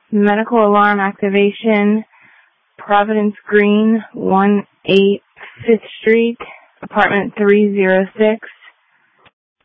medical alarm activation, Providence Green, 1-8 5th Street, apartment 306.